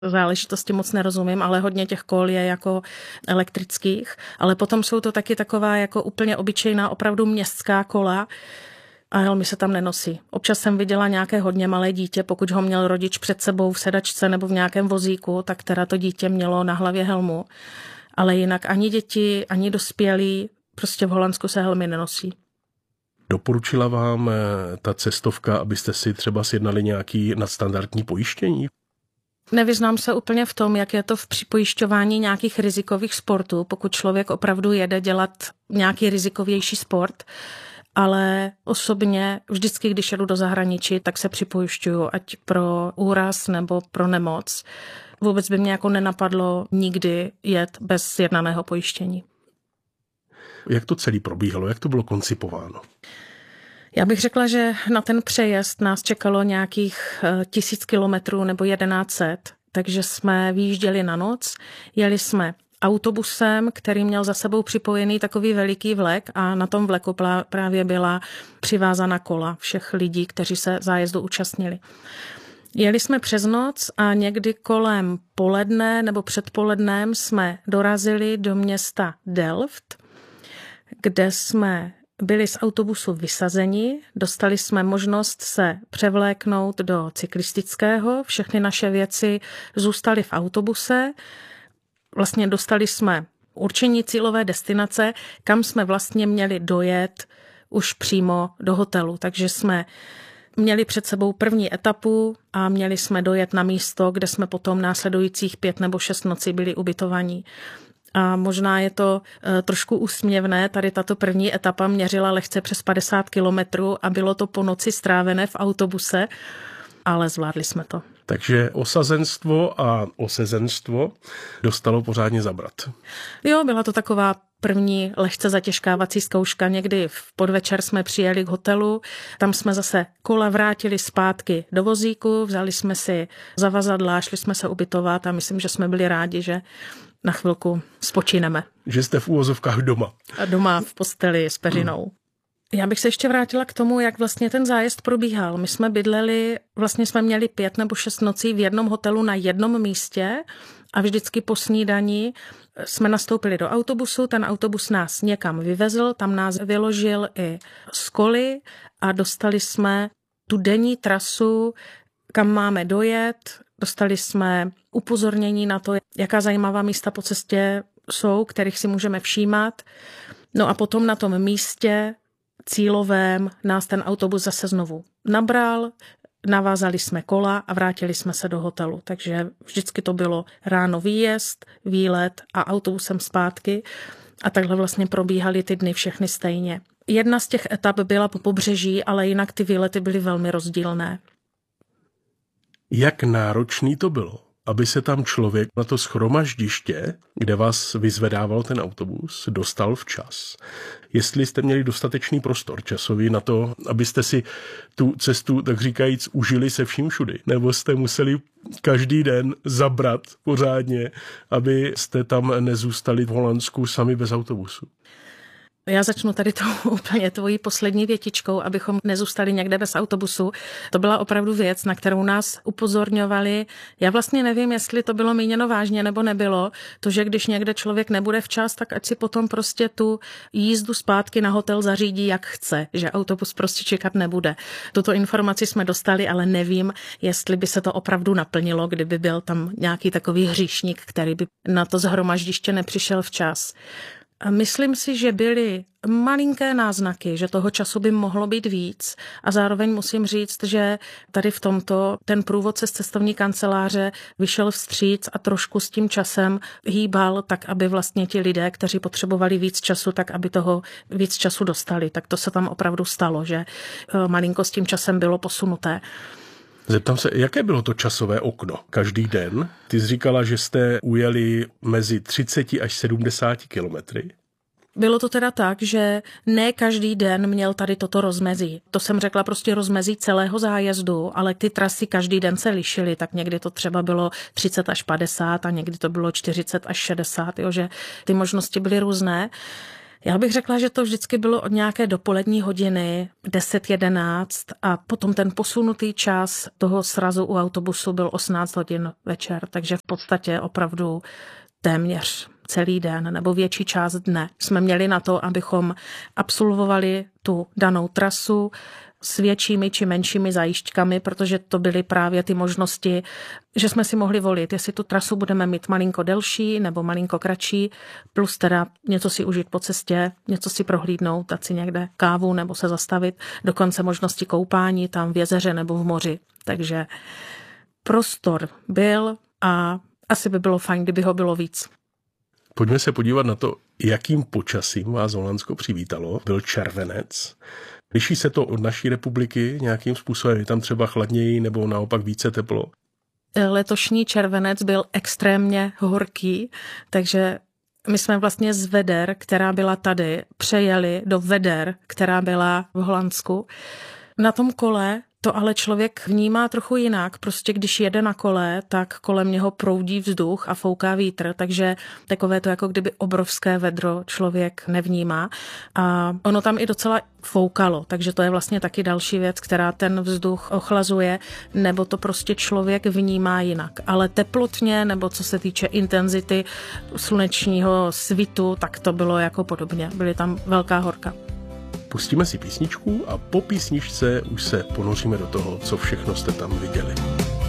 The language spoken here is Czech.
záležitosti moc nerozumím, ale hodně těch kol je jako elektrických. Ale potom jsou to taky taková jako úplně obyčejná, opravdu městská kola, a helmy se tam nenosí. Občas jsem viděla nějaké hodně malé dítě, pokud ho měl rodič před sebou v sedačce nebo v nějakém vozíku, tak teda to dítě mělo na hlavě helmu. Ale jinak ani děti, ani dospělí prostě v Holandsku se helmy nenosí. Doporučila vám ta cestovka, abyste si třeba sjednali nějaký nadstandardní pojištění? Nevyznám se úplně v tom, jak je to v připojišťování nějakých rizikových sportů, pokud člověk opravdu jede dělat nějaký rizikovější sport, ale osobně vždycky, když jedu do zahraničí, tak se připojišťuju, ať pro úraz nebo pro nemoc. Vůbec by mě jako nenapadlo nikdy jet bez sjednaného pojištění. Jak to celé probíhalo? Jak to bylo koncipováno? Já bych řekla, že na ten přejezd nás čekalo nějakých 1000 kilometrů nebo 1100, takže jsme vyjížděli na noc, jeli jsme autobusem, který měl za sebou připojený takový veliký vlek a na tom vleku právě byla přivázána kola všech lidí, kteří se zájezdu účastnili. Jeli jsme přes noc a někdy kolem poledne nebo předpolednem jsme dorazili do města Delft, kde jsme byli z autobusu vysazeni, dostali jsme možnost se převléknout do cyklistického, všechny naše věci zůstaly v autobuse, vlastně dostali jsme určení cílové destinace, kam jsme vlastně měli dojet už přímo do hotelu, takže jsme měli před sebou první etapu a měli jsme dojet na místo, kde jsme potom následujících 5 nebo 6 nocí byli ubytovaní. A možná je to trošku úsměvné, tady tato první etapa měřila lehce přes 50 kilometrů a bylo to po noci strávené v autobuse, ale zvládli jsme to. Takže osazenstvo a osezenstvo dostalo pořádně zabrat. Jo, byla to taková první lehce zatěžkávací zkouška. Někdy v podvečer jsme přijeli k hotelu, tam jsme zase kola vrátili zpátky do vozíku, vzali jsme si zavazadla, šli jsme se ubytovat a myslím, že jsme byli rádi, že na chvilku spočineme. Že jste v úvozovkách doma. A doma v posteli s peřinou. Já bych se ještě vrátila k tomu, jak vlastně ten zájezd probíhal. My jsme bydleli, vlastně jsme měli 5 nebo 6 nocí v jednom hotelu na jednom místě a vždycky po snídani jsme nastoupili do autobusu, ten autobus nás někam vyvezl, tam nás vyložil i z koly a dostali jsme tu denní trasu, kam máme dojet, dostali jsme upozornění na to, jaká zajímavá místa po cestě jsou, kterých si můžeme všímat. No a potom na tom místě cílovém nás ten autobus zase znovu nabral, navázali jsme kola a vrátili jsme se do hotelu. Takže vždycky to bylo ráno výjezd, výlet a autobusem zpátky a takhle vlastně probíhaly ty dny všechny stejně. Jedna z těch etap byla po pobřeží, ale jinak ty výlety byly velmi rozdílné. Jak náročný to bylo, aby se tam člověk na to shromaždiště, kde vás vyzvedával ten autobus, dostal včas? Jestli jste měli dostatečný prostor časový na to, abyste si tu cestu, tak říkajíc, užili se vším všudy? Nebo jste museli každý den zabrat pořádně, aby jste tam nezůstali v Holandsku sami bez autobusu? Já začnu tady úplně tvojí poslední větičkou, abychom nezůstali někde bez autobusu. To byla opravdu věc, na kterou nás upozorňovali. Já vlastně nevím, jestli to bylo míněno vážně nebo nebylo. To, že když někde člověk nebude včas, tak ať si potom prostě tu jízdu zpátky na hotel zařídí, jak chce, že autobus prostě čekat nebude. Tuto informaci jsme dostali, ale nevím, jestli by se to opravdu naplnilo, kdyby byl tam nějaký takový hříšník, který by na to shromaždiště nepřišel včas. Myslím si, že byly malinké náznaky, že toho času by mohlo být víc a zároveň musím říct, že tady v tomto ten průvodce z cestovní kanceláře vyšel vstříc a trošku s tím časem hýbal, tak aby vlastně ti lidé, kteří potřebovali víc času, tak aby toho víc času dostali. Tak to se tam opravdu stalo, že malinko s tím časem bylo posunuté. Zeptám se, jaké bylo to časové okno každý den? Ty jsi říkala, že jste ujeli mezi 30 až 70 kilometry. Bylo to teda tak, že ne každý den měl tady toto rozmezí. To jsem řekla prostě rozmezí celého zájezdu, ale ty trasy každý den se lišily, tak někdy to třeba bylo 30 až 50 a někdy to bylo 40 až 60, jo, že ty možnosti byly různé. Já bych řekla, že to vždycky bylo od nějaké dopolední hodiny, 10-11 a potom ten posunutý čas toho srazu u autobusu byl 18 hodin večer, takže v podstatě opravdu téměř celý den nebo větší část dne jsme měli na to, abychom absolvovali tu danou trasu s většími či menšími zajížďkami, protože to byly právě ty možnosti, že jsme si mohli volit, jestli tu trasu budeme mít malinko delší nebo malinko kratší, plus teda něco si užít po cestě, něco si prohlídnout, dát si někde kávu nebo se zastavit, dokonce možnosti koupání tam v jezeře nebo v moři. Takže prostor byl a asi by bylo fajn, kdyby ho bylo víc. Pojďme se podívat na to, jakým počasím vás Holandsko přivítalo. Byl červenec. Liší se to od naší republiky nějakým způsobem? Je tam třeba chladněji nebo naopak více teplo? Letošní červenec byl extrémně horký, takže my jsme vlastně z veder, která byla tady, přejeli do veder, která byla v Holandsku. Na tom kole to ale člověk vnímá trochu jinak. Prostě když jede na kole, tak kolem něho proudí vzduch a fouká vítr, takže takové to jako kdyby obrovské vedro člověk nevnímá. A ono tam i docela foukalo, takže to je vlastně taky další věc, která ten vzduch ochlazuje, nebo to prostě člověk vnímá jinak. Ale teplotně, nebo co se týče intenzity slunečního svitu, tak to bylo jako podobně. Byly tam velká horka. Pustíme si písničku a po písničce už se ponoříme do toho, co všechno jste tam viděli.